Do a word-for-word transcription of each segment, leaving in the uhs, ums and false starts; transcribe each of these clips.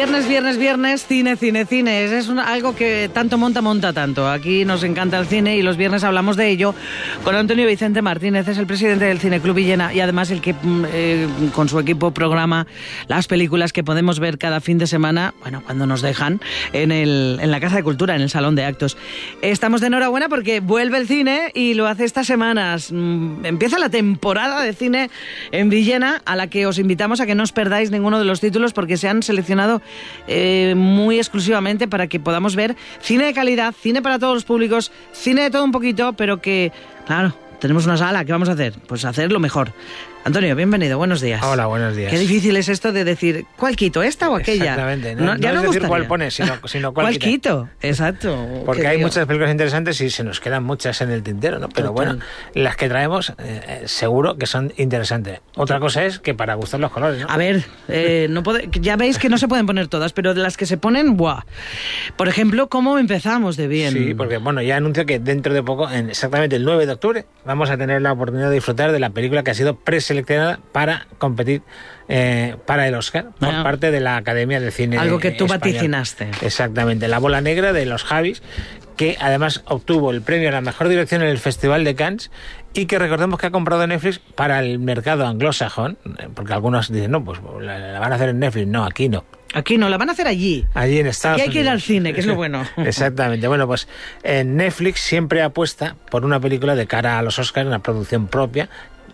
viernes, viernes, viernes, cine, cine, cine. Es una, algo que tanto monta, monta tanto. Aquí nos encanta el cine y los viernes hablamos de ello con Antonio Vicente Martínez. Es el presidente del Cine Club Villena y además el que eh, con su equipo programa las películas que podemos ver cada fin de semana, bueno, cuando nos dejan, en, el, en la Casa de Cultura, en el Salón de Actos. Estamos de enhorabuena porque vuelve el cine y lo hace estas semanas. Empieza la temporada de cine en Villena, a la que os invitamos a que no os perdáis ninguno de los títulos porque se han seleccionado eh, muy exclusivamente para que podamos ver cine de calidad, cine para todos los públicos, cine de todo un poquito, pero que, claro, tenemos una sala, ¿qué vamos a hacer? Pues hacer lo mejor. Antonio, bienvenido, buenos días. Hola, buenos días. Qué difícil es esto de decir, ¿cuál quito, esta o aquella? Exactamente, no, no, ya no no es decir gustaría. cuál pones, sino, sino cuál, ¿Cuál quita. quito? Exacto. Porque Qué hay tío. muchas películas interesantes y se nos quedan muchas en el tintero, ¿no? Pero Total. bueno, las que traemos eh, seguro que son interesantes. Otra cosa es que para gustar los colores, ¿no? A ver, eh, no puede, ya veis que no se pueden poner todas, pero de las que se ponen, ¡buah! Por ejemplo, ¿cómo empezamos de bien? Sí, porque bueno, ya anuncio que dentro de poco, en exactamente el nueve de octubre, vamos a tener la oportunidad de disfrutar de la película que ha sido preseleccionada para competir eh, para el Oscar por Ah. parte de la Academia de Cine Algo que tú Español. vaticinaste. Exactamente, La Bola Negra de los Javis, que además obtuvo el premio a la mejor dirección en el Festival de Cannes y que recordemos que ha comprado Netflix para el mercado anglosajón, porque algunos dicen, no, pues la, la van a hacer en Netflix. No, aquí no. Aquí no, la van a hacer allí. Allí en Estados Y hay que ir Unidos. al cine, que es lo bueno. Exactamente. Bueno, pues en Netflix siempre apuesta por una película de cara a los Oscars, una producción propia,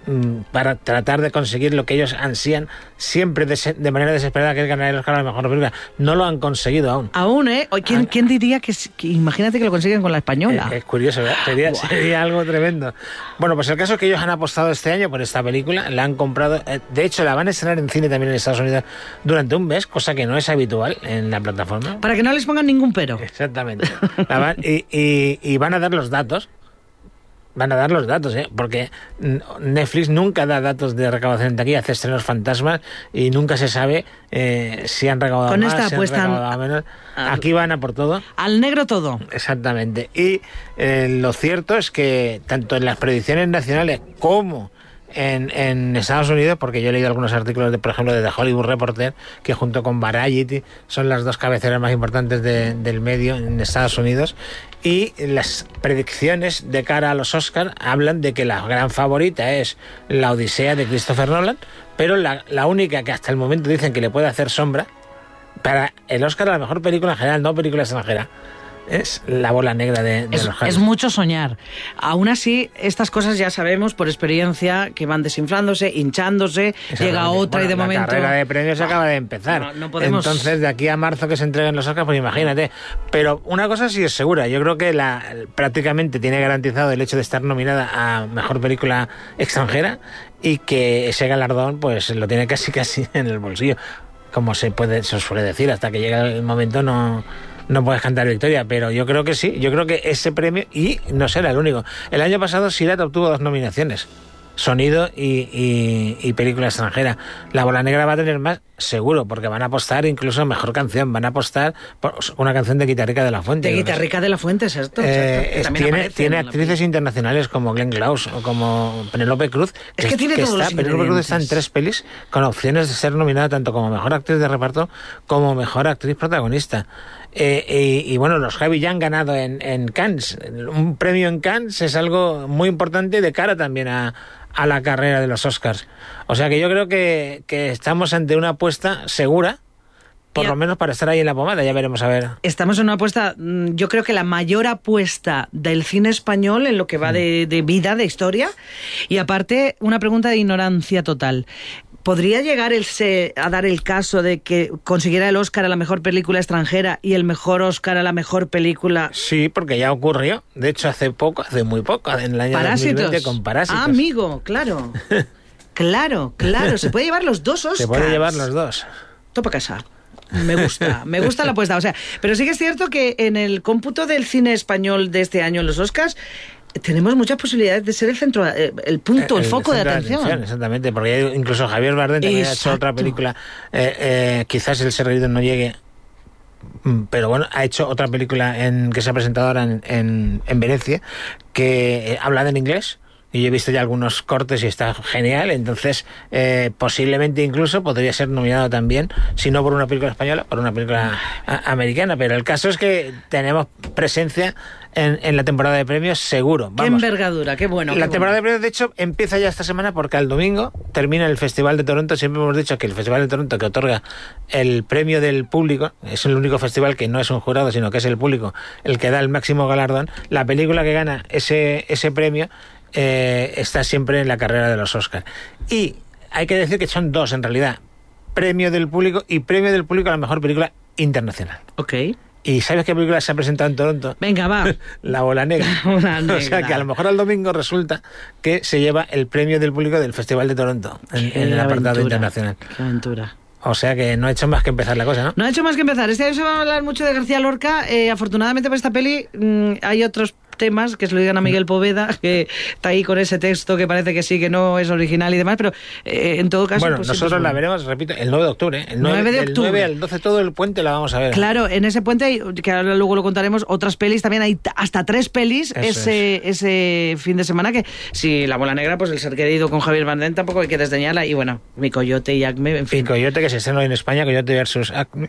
para tratar de conseguir lo que ellos ansían siempre de, de manera desesperada, que es ganar el Oscar a la mejor película. No lo han conseguido aún. Aún, ¿eh? ¿Quién, Ah. ¿quién diría que, que imagínate que lo consiguen con la española? Es, es curioso, ¿verdad? Sería, sería algo tremendo. Bueno, pues el caso es que ellos han apostado este año por esta película, la han comprado, eh, de hecho la van a estrenar en cine también en Estados Unidos durante un mes, cosa que no es habitual en la plataforma. Para que no les pongan ningún pero. Exactamente. La van- y, y, y van a dar los datos. Van a dar los datos, ¿eh? Porque Netflix nunca da datos de recaudación en taquilla, hace estrenos fantasmas y nunca se sabe eh, si han recaudado Con más, esta si han apuestan recaudado menos. a- Aquí van a por todo. Al negro todo. Exactamente. Y eh, lo cierto es que tanto en las predicciones nacionales como en, en Estados Unidos, porque yo he leído algunos artículos, de, por ejemplo, de The Hollywood Reporter, que junto con Variety son las dos cabeceras más importantes de, del medio en Estados Unidos, y las predicciones de cara a los Oscars hablan de que la gran favorita es La Odisea de Christopher Nolan, pero la, la única que hasta el momento dicen que le puede hacer sombra para el Oscar a la mejor película en general, no película extranjera, es La Bola Negra de, de Es, los Javis. es mucho soñar. Aún así, estas cosas ya sabemos por experiencia que van desinflándose, hinchándose, llega otra Bueno, y de la momento... carrera de premios Bah, acaba de empezar. no- no podemos- Entonces, de aquí a marzo que se entreguen los Oscars, pues imagínate. Pero una cosa sí es segura. Yo creo que la prácticamente tiene garantizado el hecho de estar nominada a Mejor Película Extranjera y que ese galardón pues lo tiene casi casi en el bolsillo. Como se puede, se suele decir, hasta que llega el momento no... no puedes cantar victoria, pero yo creo que sí, yo creo que ese premio, y no será el único. El año pasado Sirat obtuvo dos nominaciones, sonido y, y, y película extranjera. La Bola Negra va a tener más, seguro, porque van a apostar incluso en mejor canción, van a apostar por una canción de Guitarrica de la Fuente. De creo que es. Guitarrica de la Fuente, es esto. Eh, exacto, que es- también tiene aparece tiene en la actrices internacionales como Glenn Close o como Penélope Cruz. Es que tiene todos está, los Penélope Cruz está en ingredientes. tres pelis con opciones de ser nominada tanto como mejor actriz de reparto como mejor actriz protagonista. Eh, y, y bueno, los Javi ya han ganado en, en Cannes. Un premio en Cannes es algo muy importante de cara también a, a la carrera de los Oscars. O sea que yo creo que, que estamos ante una apuesta segura, por Y a- lo menos para estar ahí en la pomada. Ya veremos a ver. Estamos en una apuesta, mm, yo creo que la mayor apuesta del cine español en lo que va de, de vida, de historia. Y aparte, una pregunta de ignorancia total. ¿Podría llegar el se, a dar el caso de que consiguiera el Oscar a la mejor película extranjera y el mejor Oscar a la mejor película? Sí, porque ya ocurrió. De hecho, hace poco, hace muy poco, en el año dos mil veinte con Parásitos. Ah, amigo, claro. Claro, claro. Se puede llevar los dos Oscars. Se puede llevar los dos. Topa casa. Me gusta, me gusta la apuesta. O sea, pero sí que es cierto que en el cómputo del cine español de este año en los Oscars tenemos muchas posibilidades de ser el centro, eh, el punto, el, el foco centro de atención. Exactamente, porque incluso Javier Bardem también Exacto. ha hecho otra película. Eh, eh, quizás El Ser Reído no llegue, pero bueno, ha hecho otra película en, que se ha presentado ahora en, en, en Venecia, que eh, habla en inglés. y yo he visto ya algunos cortes y está genial, entonces eh, posiblemente incluso podría ser nominado también, si no por una película española, por una película a- americana, pero el caso es que tenemos presencia en, en la temporada de premios seguro. Vamos. Qué envergadura, qué bueno. La qué temporada bueno. de premios, de hecho, empieza ya esta semana porque al domingo termina el Festival de Toronto. Siempre hemos dicho que el Festival de Toronto, que otorga el premio del público, es el único festival que no es un jurado, sino que es el público el que da el máximo galardón. La película que gana ese, ese premio eh, está siempre en la carrera de los Oscars. Y hay que decir que son dos, en realidad. Premio del público y premio del público a la mejor película internacional. Ok. ¿Y sabes qué película se ha presentado en Toronto? Venga, va. La Bola Negra. La Bola Negra. O sea que a lo mejor al domingo resulta que se lleva el premio del público del Festival de Toronto en, en el apartado aventura, internacional. Qué aventura. O sea que no ha hecho más que empezar la cosa, ¿no? No ha hecho más que empezar. Este año se va a hablar mucho de García Lorca. Eh, afortunadamente por esta peli mmm, hay otros temas que se lo digan a Miguel Poveda, que está ahí con ese texto que parece que sí, que no es original y demás, pero eh, en todo caso... Bueno, pues, nosotros sí, pues, la veremos, repito, el nueve de octubre. ¿eh? El nueve, nueve de del octubre. nueve al doce todo el puente la vamos a ver. Claro, en ese puente, hay, que ahora luego lo contaremos, otras pelis, también hay t- hasta tres pelis Eso ese, ese fin de semana, que si La Bola Negra, pues El ser querido con Javier Bardem tampoco hay que desdeñarla, y bueno, Mi Coyote y Acme, en Y fin. Coyote, que se estrena hoy en España, Coyote versus Acme,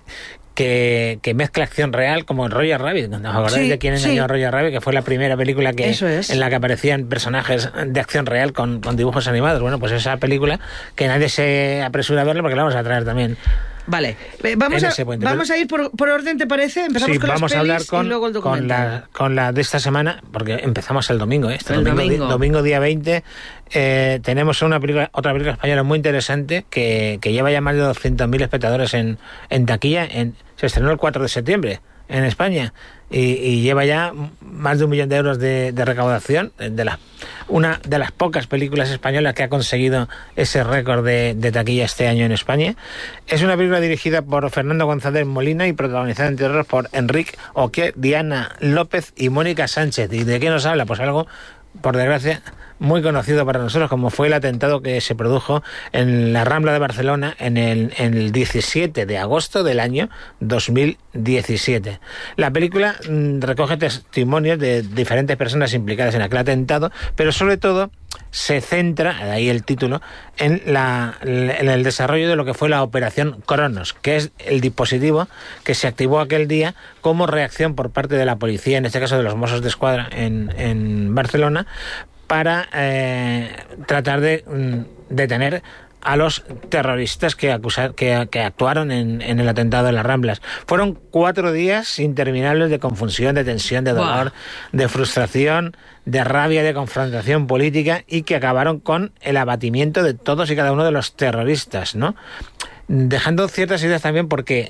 que, que mezcla acción real como Roger Rabbit. ¿Os acordáis Sí, de quién engañó sí. a Roger Rabbit? Que fue la primera película que Eso es. en la que aparecían personajes de acción real con, con dibujos animados. Bueno, pues esa película que nadie se apresura a verla porque la vamos a traer también. Vale, eh, vamos, En a, ese puente. vamos a ir por, por orden, ¿te parece? Empezamos Sí, con vamos las a pelis hablar con, y luego el con, documental. la, con la de esta semana, porque empezamos el domingo, ¿eh? Este El domingo, domingo. di- domingo día veinte, eh, tenemos una película, otra película española muy interesante que, que lleva ya más de doscientos mil espectadores en, en taquilla. En, se estrenó el cuatro de septiembre en España y, y lleva ya más de un millón de euros de, de recaudación, de la, una de las pocas películas españolas que ha conseguido ese récord de, de taquilla este año en España. Es una película dirigida por Fernando González Molina y protagonizada entre otros por Enrique Oqué, Diana López y Mónica Sánchez. ¿Y de qué nos habla? Pues algo, por desgracia, muy conocido para nosotros, como fue el atentado que se produjo en la Rambla de Barcelona en el, en el diecisiete de agosto del año dos mil diecisiete. La película mmm, recoge testimonios de diferentes personas implicadas en aquel atentado, pero sobre todo se centra, de ahí el título, en, la, en el desarrollo de lo que fue la Operación Cronos, que es el dispositivo que se activó aquel día como reacción por parte de la policía, en este caso de los Mossos de Escuadra en, en Barcelona, para eh, tratar de mm, detener a los terroristas que, acusa, que, que actuaron en, en el atentado de las Ramblas. Fueron cuatro días interminables de confusión, de tensión, de dolor, wow. de frustración, de rabia, de confrontación política, y que acabaron con el abatimiento de todos y cada uno de los terroristas, ¿no? Dejando ciertas ideas también, porque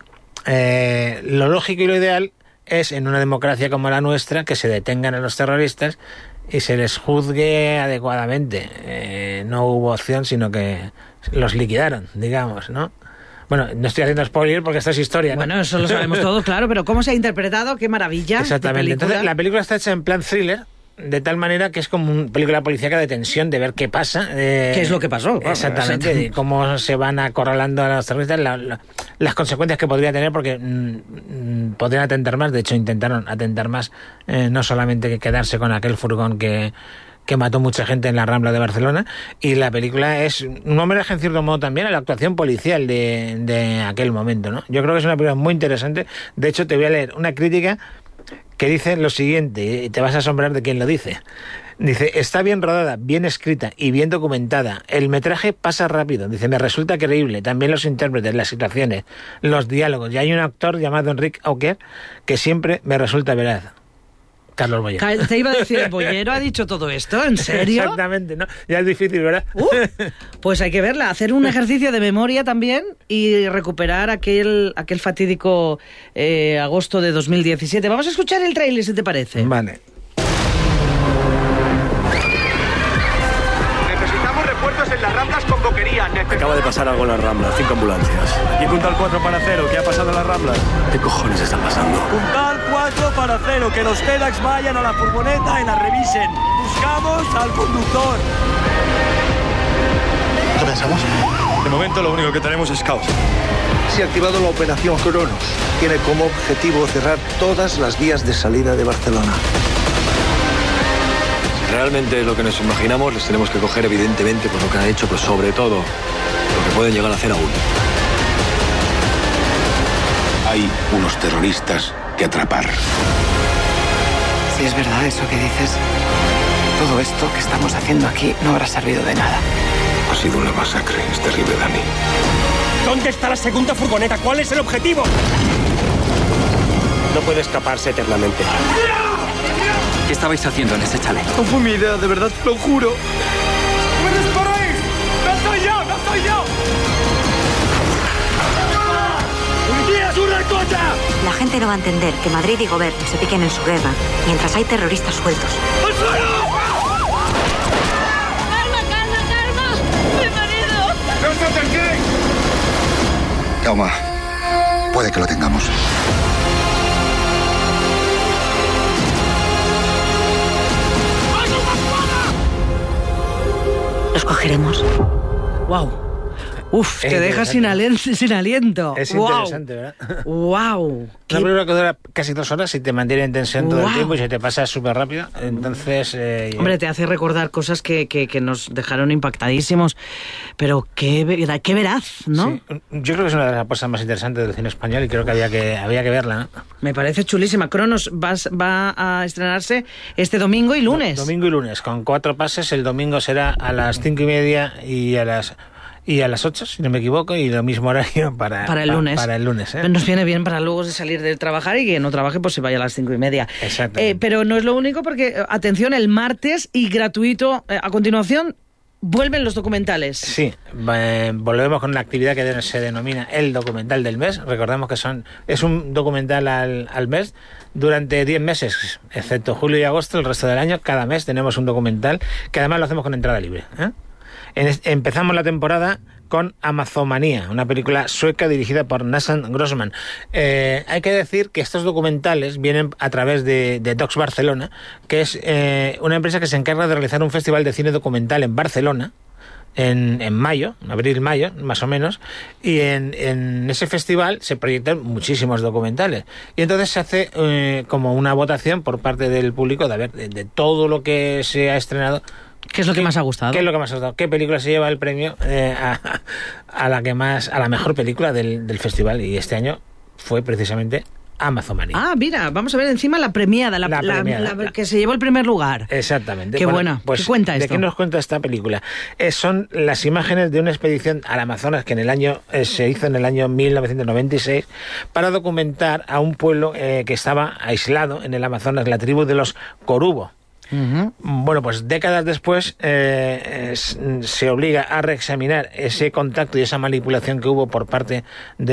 eh, lo lógico y lo ideal es, en una democracia como la nuestra, que se detengan a los terroristas y se les juzgue adecuadamente. Eh, no hubo opción, sino que los liquidaron, digamos, ¿no? Bueno, no estoy haciendo spoiler porque esto es historia, ¿no? Bueno, eso lo sabemos todos, claro, pero ¿cómo se ha interpretado? ¡Qué maravilla! Exactamente. Entonces, la película está hecha en plan thriller, de tal manera que es como una película policíaca de tensión, de ver qué pasa. Eh, ¿Qué es lo que pasó? Exactamente, de cómo se van acorralando a los terroristas, la, la, las consecuencias que podría tener, porque mmm, podrían atentar más, de hecho intentaron atentar más, eh, no solamente que quedarse con aquel furgón que... que mató mucha gente en la Rambla de Barcelona, y la película es un homenaje en cierto modo también a la actuación policial de, de aquel momento, ¿no? Yo creo que es una película muy interesante. De hecho, te voy a leer una crítica que dice lo siguiente, y te vas a asombrar de quién lo dice. Dice: está bien rodada, bien escrita y bien documentada. El metraje pasa rápido. Dice: me resulta creíble. También los intérpretes, las situaciones, los diálogos. Y hay un actor llamado Enrique Oqué que siempre me resulta veraz. Carlos Bollero. Te iba a decir, ¿el Bollero ha dicho todo esto? ¿En serio? Exactamente, ¿no? Ya es difícil, ¿verdad? Uh, pues hay que verla, hacer un ejercicio de memoria también y recuperar aquel, aquel fatídico eh, agosto de dos mil diecisiete. Vamos a escuchar el tráiler, si te parece. Vale. Necesitamos refuerzos en las Ramblas con boquería. Necesitamos... Acaba de pasar algo en las Ramblas, cinco ambulancias. Y Puntal cuatro para cero, ¿qué ha pasado en las Ramblas? ¿Qué cojones está pasando? Puntal cuatro para cero, que los TEDx vayan a la furgoneta y la revisen. Buscamos al conductor. ¿Qué pensamos? De momento lo único que tenemos es caos. Se ha activado la operación Cronos. Tiene como objetivo cerrar todas las vías de salida de Barcelona. realmente es lo que nos imaginamos, les tenemos que coger evidentemente por lo que han hecho, pero sobre todo lo que pueden llegar a hacer aún. Hay unos terroristas que atrapar. Si es verdad eso que dices, todo esto que estamos haciendo aquí no habrá servido de nada. Ha sido una masacre, es terrible, Dani. ¿Dónde está la segunda furgoneta? ¿Cuál es el objetivo? No puede escaparse eternamente. ¿Qué estabais haciendo en ese chalet? No fue mi idea, de verdad, te lo juro. ¡No me disparéis! ¡No soy yo! ¡No soy yo! ¡Turquía es una cosa! La gente no va a entender que Madrid y Gobierno se piquen en su guerra mientras hay terroristas sueltos. ¡Al suelo! ¡Calma, calma, calma! ¡Mi marido! ¡No estás aquí! Jaume, puede que lo tengamos. Los cogeremos. Wow. Uf, Es te deja sin, alien- sin aliento. Es Wow. interesante, ¿verdad? Wow. Una película que dura casi dos horas y te mantiene en tensión todo Wow. el tiempo y se te pasa súper rápido. Entonces... Eh, Hombre, te hace recordar cosas que, que, que nos dejaron impactadísimos. Pero qué, vera- qué veraz, ¿no? sí, yo creo que es una de las apuestas más interesantes del cine español y creo que había que, había que verla, ¿no? Me parece chulísima. Cronos vas- va a estrenarse este domingo y lunes. Domingo y lunes, con cuatro pases. El domingo será a las cinco y media y a las... Y a las ocho, si no me equivoco, y lo mismo horario para, Para el pa- lunes. Para el lunes, ¿eh? Nos viene bien para luego de salir de trabajar y que no trabaje, pues se vaya a las cinco y media. Exactamente. Eh, pero no es lo único porque, eh, atención, el martes y gratuito, eh, a continuación, vuelven los documentales. Sí, eh, volvemos con una actividad que de- se denomina el documental del mes. Recordemos que son es un documental al, al mes durante diez meses, excepto julio y agosto, el resto del año, cada mes tenemos un documental que además lo hacemos con entrada libre, ¿eh? En es- empezamos la temporada con Amazomanía, una película sueca dirigida por Nathan Grossman. Eh, hay que decir que estos documentales vienen a través de, de Docs Barcelona, que es eh, una empresa que se encarga de realizar un festival de cine documental en Barcelona, en, en mayo, abril-mayo, más o menos, y en, en ese festival se proyectan muchísimos documentales. Y entonces se hace eh, como una votación por parte del público de, a ver, de, de todo lo que se ha estrenado. ¿Qué es lo que más ha gustado? ¿Qué es lo que más ha gustado? ¿Qué película se lleva el premio eh, a, a la que más, a la mejor película del, del festival? Y este año fue precisamente Amazomanía. Ah, mira, vamos a ver encima la premiada, la, La la- premiada. la que se llevó el primer lugar. Exactamente. Qué buena. Pues, ¿Qué cuenta ¿de esto? qué nos cuenta esta película? Eh, son las imágenes de una expedición al Amazonas que en el año eh, se hizo en el año mil novecientos noventa y seis para documentar a un pueblo eh, que estaba aislado en el Amazonas, la tribu de los Corubo. Uh-huh. Bueno, pues décadas después eh, es, se obliga a reexaminar ese contacto y esa manipulación que hubo por parte de